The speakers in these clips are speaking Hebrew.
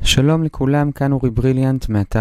שלום לכולם, כאן אורי בריליאנט מאתר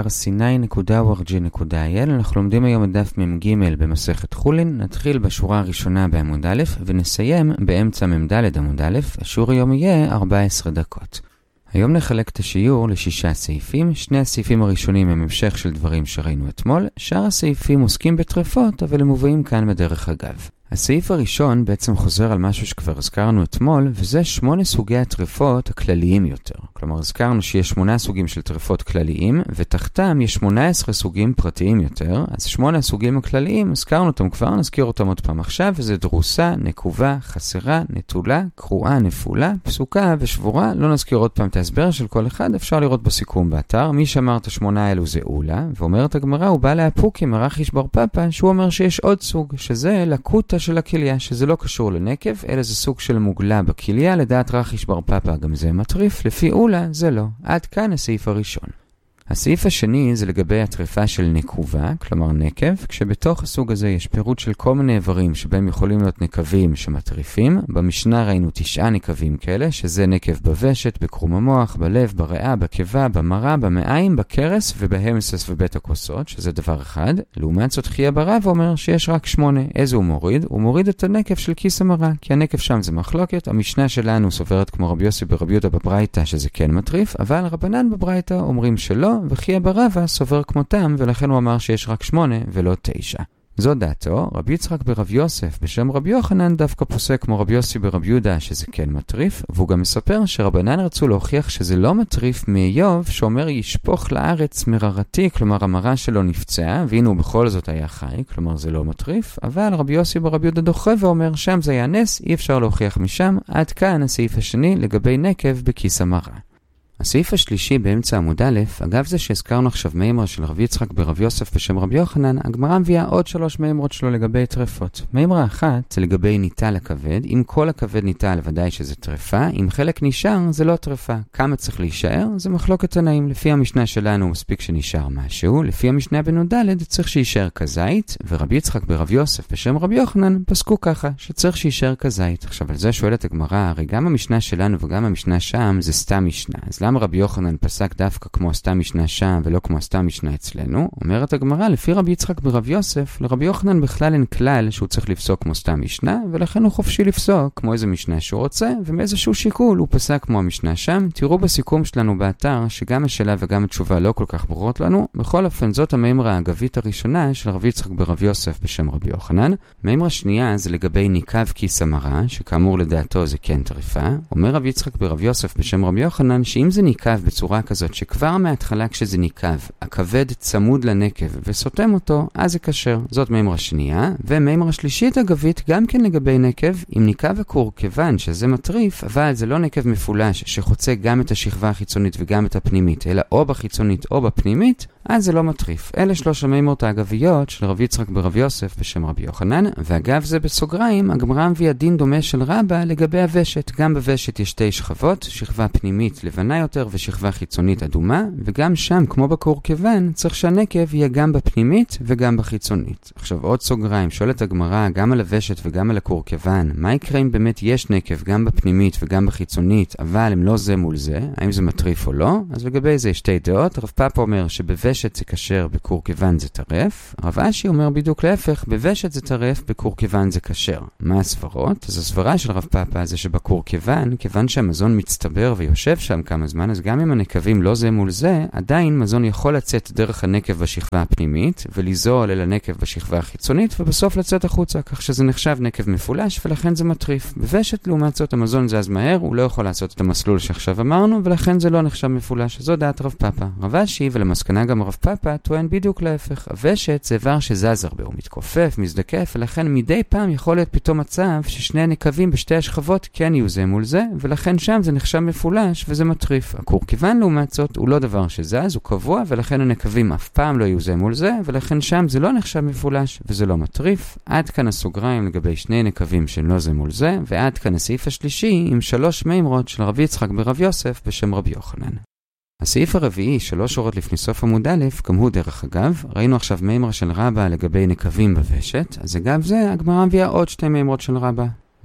sinai.org.il. אנחנו לומדים היום את דף מ"ג במסכת חולין. נתחיל בשורה הראשונה בעמוד א' ונסיים באמצע מ"ד עמוד א'. השיעור היום יהיה 14 דקות. היום נחלק את השיעור ל6 סעיפים. שני הסעיפים הראשונים הם המשך של דברים שראינו אתמול. שאר הסעיפים עוסקים בטרפות, אבל הם מובאים כאן בדרך אגב. הסעיף הראשון בעצם חוזר על משהו שכבר הזכרנו אתמול, וזה 8 סוגי הטרפות הכלליים יותר. כלומר, הזכרנו שיש 8 סוגים של טרפות כלליים, ותחתם יש 18 סוגים פרטיים יותר. אז 8 הסוגים הכלליים, הזכרנו אותם כבר, נזכיר אותם עוד פעם עכשיו, וזה דרוסה, נקובה, חסרה, נטולה, קרועה, נפולה, פסוקה ושבורה. לא נזכיר עוד פעם את ההסבר של כל אחד, אפשר לראות בסיכום באתר. מי שאמר את 8 האלו זה אולה, ואומרת הגמרא, הוא בא להפוקים, הרחיש בר פפא, שהוא אומר שיש עוד סוג, שזה לקוטה של הכליה, שזה לא קשור לנקב, אלא זה סוג של מוגלה בכליה. לדעת רחיש בר פפא גם זה מטריף, לפי אולה זה לא. עד כאן הסעיף הראשון. הסעיף השני זה לגבי הטרפה של נקובה, כלומר נקב, כשבתוך הסוג הזה יש פירוט של כל מיני איברים שבהם יכולים להיות נקבים שמטריפים. במשנה ראינו 9 נקבים כאלה, שזה נקב בוושת, בקרום המוח, בלב, בריאה, בקיבה, במרה, במעיים, בקרס ובהמסס ובית הכוסות, שזה דבר אחד. לעומת זאת חייה ברב אומר שיש רק 8. איזה הוא מוריד? הוא מוריד את הנקב של כיס המרה, כי הנקב שם זה מחלוקת. המשנה שלנו סוברת כמו רבי יוסי ברבי יהודה בברייתא שזה כן מטריף, אבל רבנן בברייתא אומרים שלא, וחייה ברבא סובר כמותם, ולכן הוא אמר שיש רק 8 ולא 9. זו דעתו. רבי יצחק ברבי יוסף בשם רבי יוחנן דווקא פוסק כמו רבי יוסי ברבי יהודה שזה כן מטריף, והוא גם מספר שרבנן רצו להוכיח שזה לא מטריף מאיוב שאומר ישפוך לארץ מררתי, כלומר המרה שלו נפצעה, והנה הוא בכל זאת היה חי, כלומר זה לא מטריף. אבל רבי יוסי ברבי יהודה דוחה ואומר שם זה היה נס, אי אפשר להוכיח משם. עד כאן הסעיף השני לגבי נקב בכיס המרה. הסעיף השלישי באמצע עמוד א', אגב זה שהזכרנו עכשיו מימרה של רבי יצחק ברבי יוסף בשם רבי יוחנן, הגמרא מביאה עוד 3 מימרות שלו לגבי טרפות. מימרה אחת זה לגבי ניטה לכבד. אם כל הכבד ניטה, ודאי שזה טרפה. אם חלק נשאר, זה לא טרפה. כמה צריך להישאר? זה מחלוקת תנאים. לפי המשנה שלנו מספיק שנשאר משהו. לפי המשנה בנ"ד צריך שישאר כזית, ורבי יצחק ברבי יוסף בשם רבי יוחנן פסקו ככה, שצריך שישאר כזית. עכשיו על זה שואלת הגמרא, הרי גם המשנה שלנו וגם המשנה שם זה סתם משנה. אז למה רבי יוחנן פסק דווקא כמו סתם משנה שם ולא כמו סתם משנה אצלנו? אומרת הגמרא, לפי רבי יצחק ברבי יוסף, לרבי יוחנן בכלל אין כלל שהוא צריך לפסוק כמו סתם משנה, ולכן הוא חופשי לפסוק כמו איזה משנה שהוא רוצה, ומאיזשהו שיקול הוא פסק כמו המשנה שם. תראו בסיכום שלנו באתר שגם השאלה וגם התשובה לא כל כך ברורות לנו. בכל אופן זאת המימרה האגבית הראשונה של רבי יצחק ברבי יוסף בשם רבי יוחנן. מימרה שנייה זה לגבי ניקב כיס המרה, שכאמור לדעתו זה כן טריפה. אומר רבי יצחק ברבי יוסף בשם רבי יוחנן שאם זה ניקב בצורה כזאת שכבר מההתחלה כשזה ניקב הכבד צמוד לנקב וסותם אותו, אז זה כשר. זאת מימרה שנייה. ומימרה שלישית אגבית גם כן לגבי נקב, אם ניקב הקור כיוון שזה מטריף, אבל זה לא נקב מפולש שחוצה גם את השכבה החיצונית וגם את הפנימית, אלא או בחיצונית או בפנימית, אז זה לא מטריף. אלה 3 המימרות האגביות של רבי יצחק ברבי יוסף בשם רבי יוחנן. ואגב זה בסוגריים, הגמרא מביאה דין דומה של רבא לגבי הוושת. גם בוושת יש 2 שכבות, שכבה פנימית לבנה יותר ושכבה חיצונית אדומה, וגם שם כמו בקור כיוון צריך שהנקב יהיה גם בפנימית וגם בחיצונית. עכשיו עוד סוגריים, שואלת הגמרא גם על הוושת וגם על הקור כיוון, מה יקרה אם באמת יש נקב גם בפנימית וגם בחיצונית, אבל הם לא זה מול זה, האם זה מטריף או לא? אז לגבי זה יש 2 דעות. רב פאפא אומר שבוושת זה כשר, בקור כיוון זה טרף. רב אשי אומר בדיוק להפך, בוושת זה טרף, בקור כיוון זה כשר. מה הסברות? אז הסברה של רב פאפא זה שבקור כיוון, כיוון שהמזון מצטבר ויושב שם כמה זמן, אז גם אם הנקבים לא זה מול זה, עדיין מזון יכול לצאת דרך הנקב בשכבה הפנימית ולזול אל הנקב בשכבה החיצונית ובסוף לצאת החוצה, כך שזה נחשב נקב מפולש ולכן זה מטריף. בוושת לעומת זאת המזון זז מהר, הוא לא יכול לעשות את המסלול שעכשיו אמרנו, ולכן זה לא נחשב מפולש. זו דעת רב פאפא. רב אשי ולמסקנה גם רב פאפא טוען בדיוק להפך. הוושת זה איבר שזז הרבה, הוא מתכופף, מזדקף, ולכן מדי פעם יכול להיות פתאום מצב ששני הנקבים בשתי השכבות כן יהיו זה מול זה, ולכן שם זה נחשב מפולש וזה מטריף. הקור כיוון לעומת זאת הוא לא דבר שזז, הוא קבוע, ולכן הנקבים אף פעם לא יהיו זה מול זה, ולכן שם זה לא נחשב מפולש וזה לא מטריף. עד כאן הסוגריים לגבי 2 נקבים של לא זה מול זה, ועד כאן הסעיף השלישי עם 3 מימרות של רבי יצחק ברבי יוסף בשם רבי יוחנן. הסעיף הרביעי, 3 שורות לפני סוף עמוד א', גם הוא דרך אגב. ראינו עכשיו מימרה של רבא לגבי נקבים בוושת, אז אגב זה הגמרא מביאה עוד 2 מימרות של רבא.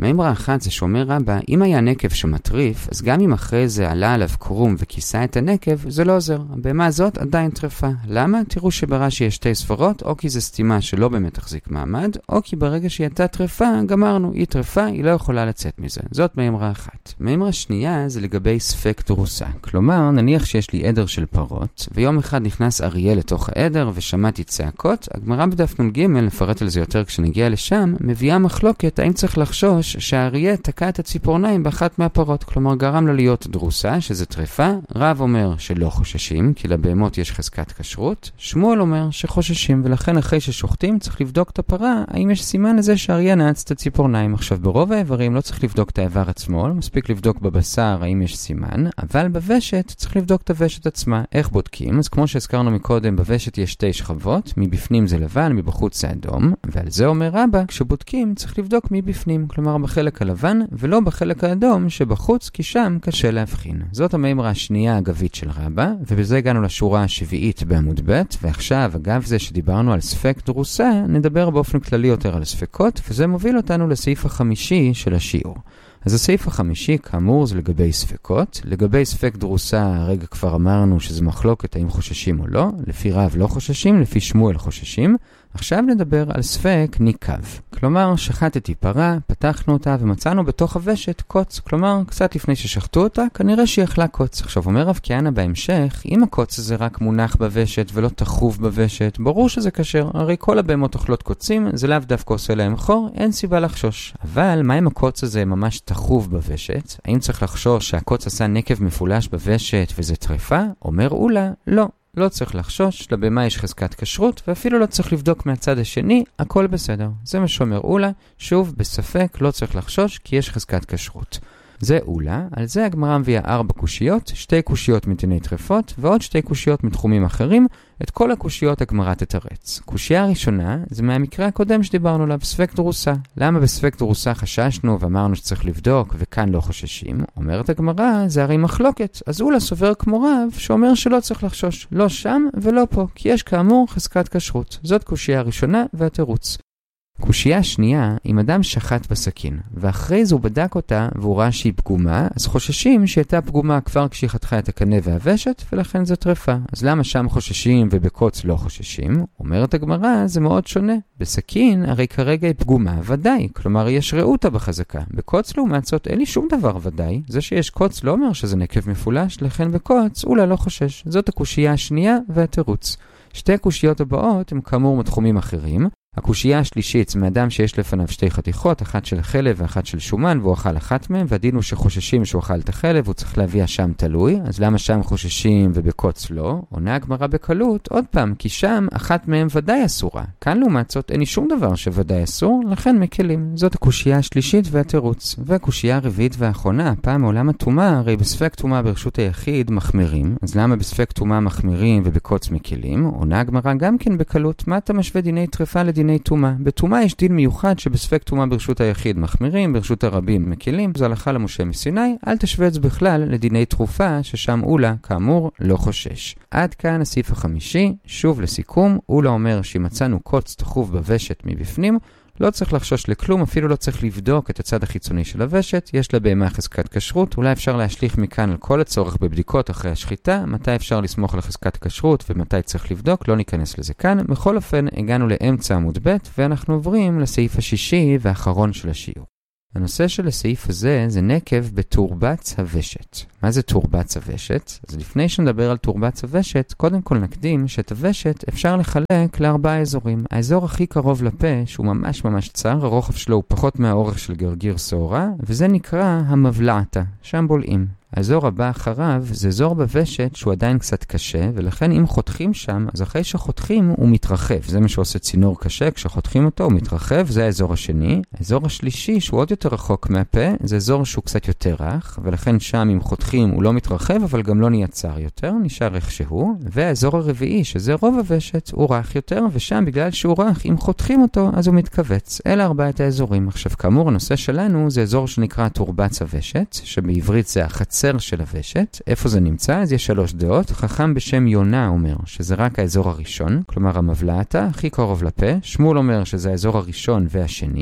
מימרה אחת זה שאומר רבא, אם היה נקב שמטריף, אז גם אם אחרי זה עלה עליו קרום וכיסה את הנקב, זה לא עוזר. הבהמה הזאת עדיין טרפה. למה? תראו שברש"י יש שתי ספרות, או כי זה סתימה שלא באמת תחזיק מעמד, או כי ברגע שהיא הייתה טרפה, גמרנו, היא טרפה, היא לא יכולה לצאת מזה. זאת מימרה אחת. מימרה שנייה זה לגבי ספק דרוסה. כלומר, נניח שיש לי עדר של פרות, ויום אחד נכנס אריה לתוך העדר ושמעתי צעקות, הגמרא בדף נ"ג, נפרט על זה יותר כשנגיע לשם, מביאה מחלוקת האם צריך לחשוש שהאריה תקע את הציפורניים באחת מהפרות, כלומר גרם לה להיות דרוסה, שזה טרפה. רב אומר שלא חוששים, כי לבהמות יש חזקת כשרות. שמואל אומר שחוששים, ולכן אחרי ששוחטים צריך לבדוק את הפרה, האם יש סימן לזה שהאריה נעץ את הציפורניים. עכשיו ברוב האיברים לא צריך לבדוק את האיבר עצמו, מספיק לבדוק בבשר האם יש סימן, אבל בוושת צריך לבדוק את הוושת עצמה. איך בודקים? אז כמו שהזכרנו מקודם, בוושת יש שתי שכבות, מבפנים זה לבן, מבחוץ זה אדום, ועל זה אומר רבא, כשבודקים צריך לבדוק מבפנים, כלומר בחלק הלבן ולא בחלק האדום שבחוץ, כי שם קשה להבחין. זאת המימרה השנייה אגבית של רבא, ובזה הגענו לשורה השביעית בעמוד ב', ועכשיו אגב זה שדיברנו על ספק דרוסה, נדבר באופן כללי יותר על ספקות, וזה מוביל אותנו לסעיף החמישי של השיעור. אז הסעיף החמישי, כאמור, זה לגבי ספקות. לגבי ספק דרוסה, הרגע כבר אמרנו שזה מחלוקת האם חוששים או לא. לפי רב לא חוששים, לפי שמואל חוששים. עכשיו נדבר על ספק ניקב. כלומר, שחטתי פרה, פתחנו אותה ומצאנו בתוך הוושת קוץ. כלומר, קצת לפני ששחטו אותה, כנראה שהיא אכלה קוץ. עכשיו אומר רב כהנא בהמשך, אם הקוץ הזה רק מונח בוושת ולא תחוב בוושת, ברור שזה כשר. הרי כל הבהמות אוכלות קוצים, זה לאו דווקא עושה להם חור, אין סיבה לחשוש. אבל מה אם הקוץ הזה ממש תחוב בוושת? האם צריך לחשוש שהקוץ עשה נקב מפולש בוושת וזה טרפה? אומר אולה, לא. לא צריך לחשוש, לבהמה יש חזקת כשרות, ואפילו לא צריך לבדוק מהצד השני, הכל בסדר. זה מה שאומר אולה, שוב, בספק לא צריך לחשוש, כי יש חזקת כשרות. זה אולה, על זה הגמרא מביאה 4 קושיות, 2 קושיות מדיני טרפות, ועוד 2 קושיות מתחומים אחרים. את כל הקושיות הגמרא תתרץ. קושייה הראשונה זה מהמקרה הקודם שדיברנו עליו, ספק דרוסה. למה בספק דרוסה חששנו ואמרנו שצריך לבדוק וכאן לא חוששים? אומרת הגמרא, זה הרי מחלוקת. אז אולה סובר כמו רב שאומר שלא צריך לחשוש, לא שם ולא פה, כי יש כאמור חזקת כשרות. זאת קושייה הראשונה והתירוץ. קושייה שנייה, אם אדם שחט בסכין, ואחרי זה הוא בדק אותה והוא ראה שהיא פגומה, אז חוששים שהייתה פגומה כבר כשהיא חתכה את הקנה והוושת, ולכן זה טרפה. אז למה שם חוששים ובקוץ לא חוששים? אומרת הגמרא, זה מאוד שונה. בסכין, הרי כרגע היא פגומה ודאי, כלומר יש ראותה בחזקה. בקוץ לעומת זאת אין לי שום דבר ודאי. זה שיש קוץ לא אומר שזה נקב מפולש, לכן בקוץ אולי לא חושש. זאת הקושייה השנייה והתירוץ. 2 קושיות הבאות הם כאמור מתחומים אחרים. הקושייה השלישית זה מאדם שיש לפניו 2 חתיכות, אחת של חלב ואחת של שומן, והוא אכל אחת מהם, והדין הוא שחוששים שהוא אכל את החלב, הוא צריך להביא שם תלוי, אז למה שם חוששים ובקוץ לא? עונה הגמרא בקלות, עוד פעם, כי שם אחת מהם ודאי אסורה. כאן לעומת זאת אין לי שום דבר שוודאי אסור, לכן מקלים. זאת הקושייה השלישית והתירוץ. והקושייה הרביעית והאחרונה, הפעם מעולם הטומאה, הרי בספק טומאה ברשות היחיד מחמירים, אז למה בספק טומאה מחמירים ובקוץ מקלים? עונה הגמרא גם כן בקלות, מה אתה משווה דיני טרפה לדיני טומאה? בטומאה יש דין מיוחד שבספק טומאה ברשות היחיד מחמירים, ברשות הרבים מקלים, זו הלכה למשה מסיני, אל תשווה את זה בכלל לדיני תרופה ששם אולה, כאמור, לא חושש. עד כאן הסעיף החמישי, שוב לסיכום, אולה אומר שמצאנו קוץ תחוב בוושת מבפנים, לא צריך לחשוש לכלום, אפילו לא צריך לבדוק את הצד החיצוני של הוושת, יש לבהמה חזקת כשרות, אולי אפשר להשליך מכאן על כל הצורך בבדיקות אחרי השחיטה, מתי אפשר לסמוך על חזקת כשרות ומתי צריך לבדוק, לא ניכנס לזה כאן. בכל אופן, הגענו לאמצע עמוד ב' ואנחנו עוברים לסעיף השישי והאחרון של השיעור. הנושא של הסעיף הזה זה נקב בתורבץ הוושת. מה זה תורבץ הוושת? אז לפני שנדבר על תורבץ הוושת, קודם כל נקדים שאת הוושת אפשר לחלק ל4 אזורים. האזור הכי קרוב לפה, שהוא ממש ממש צר, הרוחב שלו הוא פחות מהאורך של גרגיר שעורה, וזה נקרא המבלעתה, שם בולעים. האזור הבא אחריו זה אזור בוושת שהוא עדיין קצת קשה, ולכן אם חותכים שם, אז אחרי שחותכים הוא מתרחב. זה מה שעושה צינור קשה, כשחותכים אותו הוא מתרחב, זה האזור השני. האזור השלישי שהוא עוד יותר רחוק מהפה, זה אזור שהוא קצת יותר רך, ולכן שם אם חותכים הוא לא מתרחב, אבל גם לא נהיה צר יותר, נשאר איך שהוא. והאזור הרביעי, שזה רוב הוושת, הוא רך יותר, ושם בגלל שהוא רך, אם חותכים אותו, אז הוא מתכווץ. אלה 4 האזורים. עכשיו, כאמור, הנושא שלנו זה אזור שנקרא תורבץ הוושת, שבעברית זה החצר של הוושת. איפה זה נמצא? אז יש 3 דעות. חכם בשם יונה אומר שזה רק האזור הראשון, כלומר המבלעתה, הכי קרוב לפה. שמואל אומר שזה האזור הראשון והשני.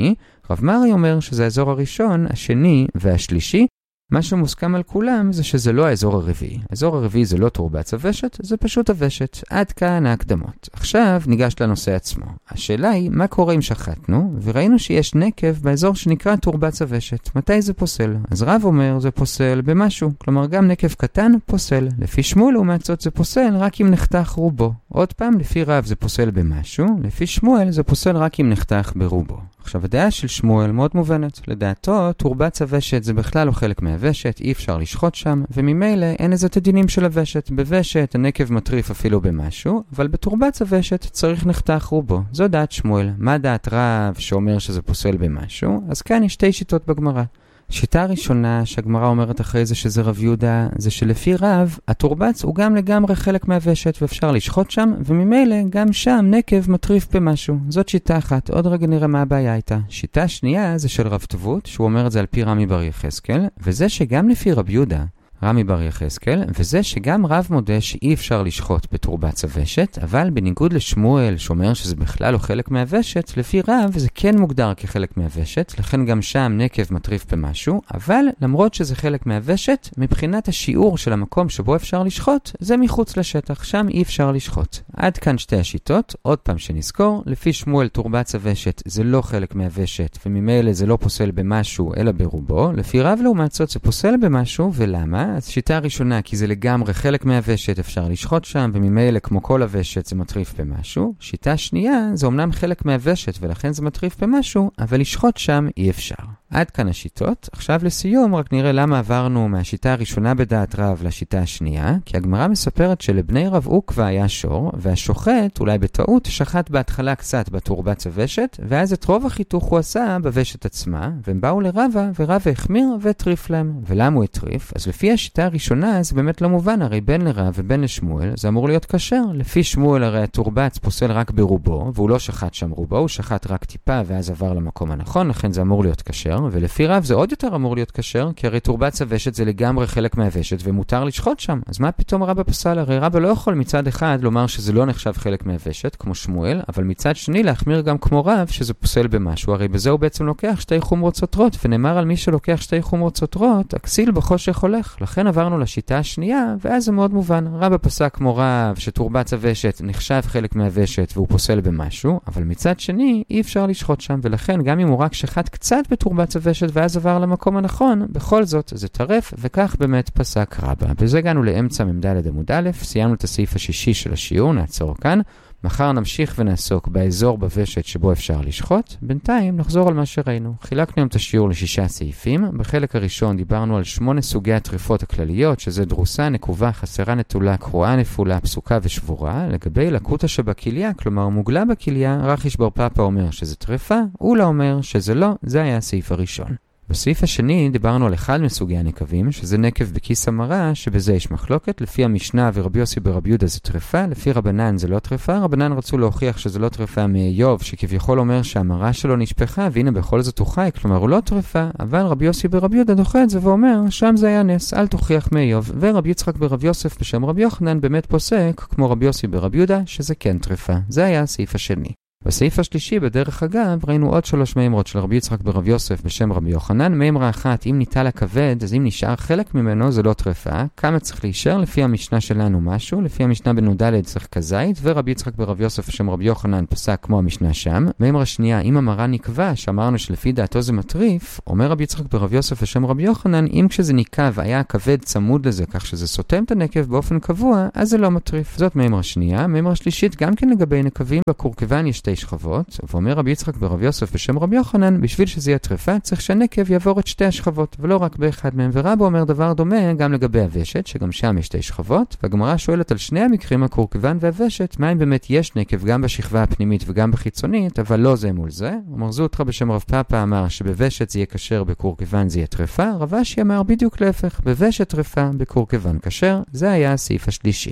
רב מרי אומר שזה האזור הראשון, השני והשלישי. מה שמוסכם על כולם זה שזה לא האזור הרביעי. האזור הרביעי זה לא תורבץ הוושת, זה פשוט הוושת. עד כאן ההקדמות. עכשיו ניגש לנושא עצמו. השאלה היא, מה קורה אם שחטנו, וראינו שיש נקב באזור שנקרא תורבץ הוושת. מתי זה פוסל? אז רב אומר, זה פוסל במשהו. כלומר, גם נקב קטן פוסל. לפי שמואל ומעצות זה פוסל רק אם נחתך רובו. עוד פעם, לפי רב זה פוסל במשהו, לפי שמואל זה פוסל רק אם נחתך ברובו. עכשיו, הדעה של שמואל מאוד מובנת. לדעתו, תורבץ הוושת זה בכלל לא חלק מהוושת, אי אפשר לשחוט שם, וממילא אין איזה תדינים של הוושת. בוושת הנקב מטריף אפילו במשהו, אבל בתורבץ הוושת צריך נחתך רובו. זו דעת שמואל. מה דעת רב שאומר שזה פוסל במשהו? אז כאן יש שתי שיטות בגמרא. שיטה ראשונה שהגמרא אומרת אחרי זה שזה רב יהודה, זה שלפי רב, התורבץ הוא גם לגמרי חלק מהוושת ואפשר לשחוט שם, וממילא גם שם נקב מטריף במשהו. זאת שיטה אחת, עוד רגע נראה מה הבעיה איתה. שיטה שנייה זה של רב תבות, שהוא אומר את זה על פי רמי בר יחזקאל, וזה שגם לפי רב יהודה, רמי בר יחזקאל, וזה שגם רב מודה שאי אפשר לשחוט בתורבץ הוושת, אבל בניגוד לשמואל שאומר שזה בכלל לא חלק מהוושת, לפי רב זה כן מוגדר כחלק מהוושת, לכן גם שם נקב מטריף במשהו, אבל למרות שזה חלק מהוושת, מבחינת השיעור של המקום שבו אפשר לשחוט, זה מחוץ לשטח, שם אי אפשר לשחוט. עד כאן שתי השיטות, עוד פעם שנזכור, לפי שמואל תורבץ הוושת זה לא חלק מהוושת, וממילא זה לא פוסל במשהו אלא ברובו, לפי רב לעומת זאת זה פוסל במשהו, ולמה? אז שיטה הראשונה, כי זה לגמרי חלק מהוושת, אפשר לשחוט שם, וממילא כמו כל הוושת זה מטריף במשהו. שיטה שנייה, זה אומנם חלק מהוושת, ולכן זה מטריף במשהו, אבל לשחוט שם אי אפשר. עד כאן השיטות. עכשיו לסיום, רק נראה למה עברנו מהשיטה הראשונה בדעת רב לשיטה השנייה, כי הגמרא מספרת שלבני רב עוקבא היה שור, והשוחט, אולי בטעות, שחט בהתחלה קצת בתורבץ הוושת, ואז את רוב החיתוך הוא עשה בוושת עצמה, והם באו לרבא, ורבא החמיר והטריף להם. ולמה הוא הטריף? אז לפי השיטה הראשונה זה באמת לא מובן, הרי בין לרב ובין לשמואל זה אמור להיות כשר. לפי שמואל הרי התורבץ פוסל רק ברובו, והוא לא שחט שם רובו, הוא שחט רק טיפה ואז עבר למקום הנכון, לכן זה אמור להיות כשר. ולפי רב זה עוד יותר אמור להיות כשר, כי הרי תורבץ הוושת זה לגמרי חלק מהוושת ומותר לשחוט שם. אז מה פתאום רבא פסל? הרי רבא לא יכול מצד אחד לומר שזה לא נחשב חלק מהוושת כמו שמואל, אבל מצד שני להחמיר גם כמו רב שזה פוסל במשהו. הרי בזה הוא בעצם לוקח שתי חומרות סותרות, ונאמר על מי שלוקח שתי חומרות סותרות, הכסיל בחושך הולך. לכן עברנו לשיטה השנייה, ואז זה מאוד מובן. רבא פסק כמו רב שתורבץ הוושת נחשב חלק מהוושת והוא פוסל במשהו, אבל מצד שני אי אפשר לשחוט שם, ולכן גם אם הוא רק שחט קצת בתורבץ הוושת ואז עבר למקום הנכון, בכל זאת זה טרף, וכך באמת פסק רבא. בזה הגענו לאמצע ממדלת עמוד א', סיימנו את הסעיף השישי של השיעור, נעצור כאן. מחר נמשיך ונעסוק באזור בוושת שבו אפשר לשחוט. בינתיים נחזור על מה שראינו. חילקנו את השיעור ל6 סעיפים. בחלק הראשון דיברנו על 8 סוגי הטריפות הכלליות, שזה דרוסה, נקובה, חסרה נטולה, קרועה נפולה, פסוקה ושבורה. לגבי לקוטה שבכליה, כלומר מוגלה בכליה, רחיש בר פאפא אומר שזה טריפה, אולה אומר שזה לא, זה היה הסעיף הראשון. בסעיף השני דיברנו על אחד מסוגי הנקבים, שזה נקב בכיס המרה, שבזה יש מחלוקת. לפי המשנה ורבי יוסי ברבי יהודה זה טריפה, לפי רבנן זה לא טריפה. רבנן רצו להוכיח שזה לא טריפה מאיוב, שכביכול אומר שהמרה שלו נשפחה, והנה בכל זאת הוא חי, כלומר הוא לא טריפה, אבל רבי יוסי ברבי יהודה דוחה את זה ואומר, שם זה היה נס, אל תוכיח מאיוב. ורבי יצחק ברבי יוסף בשם רבי יוחנן באמת פוסק, כמו רבי יוסי ברבי יהודה, שזה כן טריפה. זה היה הסעיף השני. בסעיף השלישי, בדרך אגב, ראינו עוד 3 מימרות של רבי יצחק ברבי יוסף בשם רבי יוחנן. מימרה אחת, אם ניטל הכבד, אז אם נשאר חלק ממנו, זה לא טרפה. כמה צריך להישאר? לפי המשנה שלנו משהו, לפי המשנה בנ"ד צריך כזית, ורבי יצחק ברבי יוסף בשם רבי יוחנן פסק כמו המשנה שם. מימרה שנייה, אם המרה נקבע, שאמרנו שלפי דעתו זה מטריף, אומר רבי יצחק ברבי יוסף בשם רבי יוחנן, אם כשזה ניקב היה הכבד צמוד לזה, כך שזה סותם את הנקב באופן קבוע, אז זה לא מטריף. זאת מימרה שנייה. מימרה שלישית, גם כן לגבי נקבים, בקורקבן יש 2 שכבות, ואומר רבי יצחק ברבי יוסף בשם רבי יוחנן, בשביל שזה יהיה טריפה, צריך שהנקב יעבור את 2 השכבות, ולא רק באחד מהם. ורבא אומר דבר דומה גם לגבי הוושת, שגם שם יש 2 שכבות, והגמרא שואלת על שני המקרים, הקורקבן והוושת, מה אם באמת יש נקב גם בשכבה הפנימית וגם בחיצונית, אבל לא זה מול זה. אומר זוטרא בשם רב פאפא אמר שבוושת זה יהיה כשר, בקורקבן זה יהיה טריפה. רב אשי אמר בדיוק להפך, בוושת טריפה, בקורקבן כשר. זה היה הסעיף השלישי.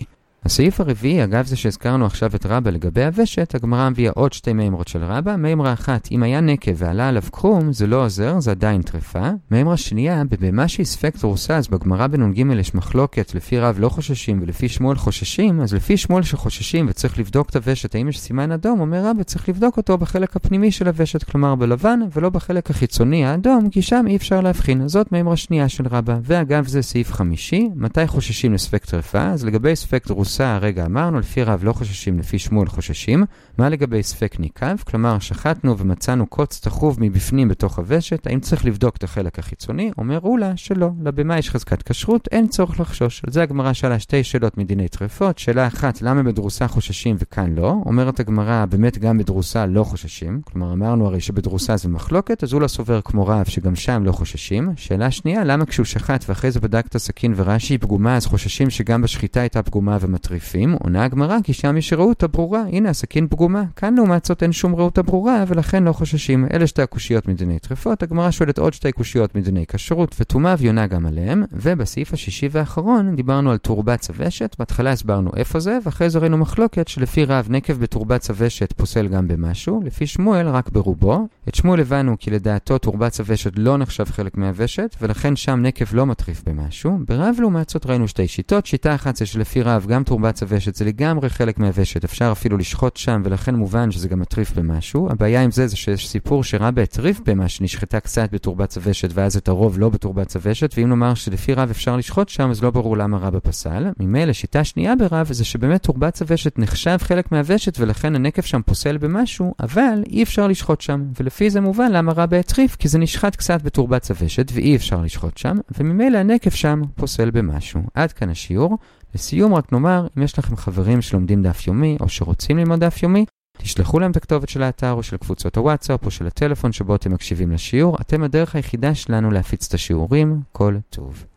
הסעיף הרביעי, אגב זה שהזכרנו עכשיו את רבא לגבי הוושט, הגמרא מביאה עוד שתי מימרות של רבא. מימרה אחת, אם היה נקב ועלה עליו קרום, זה לא עוזר, זה עדיין טרפה. מימרה שנייה, במה שהספק דרוסה, אז בגמרא בנ"ג יש מחלוקת, לפי רב לא חוששים ולפי שמואל חוששים, אז לפי שמואל שחוששים וצריך לבדוק את הוושט, האם יש סימן אדום, אומר רבא צריך לבדוק אותו בחלק הפנימי של הוושט, כלומר בלבן, ולא בחלק החיצוני האדום, כי שם אי אפשר להבחין. זאת מימרה שנייה של רבא. ואגב זה סעיף חמישי, מתי חוששים לספק טרפה? אז לגבי ספק דרוסה, הרגע אמרנו, לפי רב לא חוששים, לפי שמואל חוששים. מה לגבי ספק ניקב? כלומר, שחטנו ומצאנו קוץ תחוב מבפנים בתוך הוושט, האם צריך לבדוק את החלק החיצוני? אומר אולה שלא. לבמה יש חזקת כשרות, אין צורך לחשוש. על זה הגמרא שאלה שתי שאלות מדיני טרפות. שאלה אחת, למה בדרוסה חוששים וכאן לא? אומרת הגמרא, באמת גם בדרוסה לא חוששים. כלומר, אמרנו הרי שבדרוסה זה מחלוקת, אז אולה סובר כמו רב שגם שם לא חוששים. שאלה שנייה, למה כשהוא שחט ואחרי זה בדק את הסכין וראה שהיא פגומה, אז חוששים שגם בשחיטה הייתה פגומה ומטריפים? עונה הגמרא, כי שם יש ראות הברורה. הנה, הסכין פגומה. כאן לעומת זאת אין שום ראות הברורה, ולכן לא חוששים. אלה שתי הקושיות מדיני טרפות. הגמרא שואלת עוד שתי קושיות מדיני כשרות, וטומאה ויונה גם עליהם. ובסעיף השישי והאחרון דיברנו על תורבץ הוושט. בהתחלה הסברנו איפה זה, ואחרי זה ראינו מחלוקת שלפי רב נקב בתורבץ הוושט פוסל גם במשהו, לפי שמואל רק ברובו. את שמואל הבנו כי לדעתו תורבץ הוושט לא נחשב חלק מהוושט, ולכן שם נקב לא מטריף במשהו. ברב לעומת זאת ראינו שתי שיטות. שיטה אחת זה שלפי רב גם תורבץ הוושט זה לגמרי חלק מהוושט, אפשר אפילו לשחוט שם, ולכן מובן שזה גם מטריף במשהו. הבעיה עם זה שיש סיפור שרבא הטריף במה שנשחטה קצת בתורבץ הוושט, ואז את הרוב לא בתורבץ הוושט, ואם נאמר שלפי רב אפשר לשחוט שם, אז לא ברור למה רבא פסל. ממילא שיטה שנייה ברב זה שבאמת תורבץ הוושט נחשב חלק מהוושט, ולכן הנקב שם פוסל במשהו, אבל אי אפשר לשחוט שם. ולפי זה מובן למה רבא הטריף, כי זה נשחט קצת בתורבץ הוושט ואי אפשר לשחוט שם, וממילא הנקב שם פוסל במשהו. עד כאן השיעור. לסיום רק נאמר, אם יש לכם חברים שלומדים דף יומי או שרוצים ללמוד דף יומי, תשלחו להם את הכתובת של האתר או של קבוצות הוואטסאפ או של הטלפון שבו אתם מקשיבים לשיעור. אתם הדרך היחידה שלנו להפיץ את השיעורים. כל טוב.